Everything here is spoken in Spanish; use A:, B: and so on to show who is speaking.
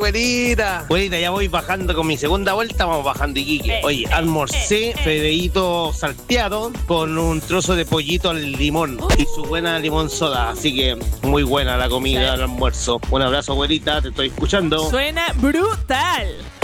A: Güerita. Güerita, ya voy bajando con mi segunda vuelta, vamos bajando Iquique. Oye, almorcé Fedeíto salteado con un trozo de pollito al limón y su buena limón soda. Así que muy buena la comida, el almuerzo. Un abrazo, güerita, te estoy escuchando.
B: Suena brutal.